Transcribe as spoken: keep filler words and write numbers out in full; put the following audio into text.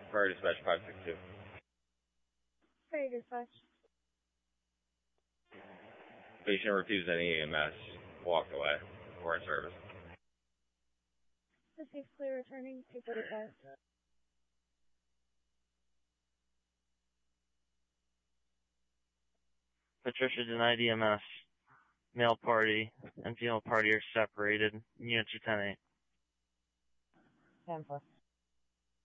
Fire dispatch five six two. Fire dispatch. Patient refused any E M S. Walked away. We're in service. The safe clear returning to forty-five. Patricia denied E M S. Male party and female party are separated. Units are ten eight. ten four.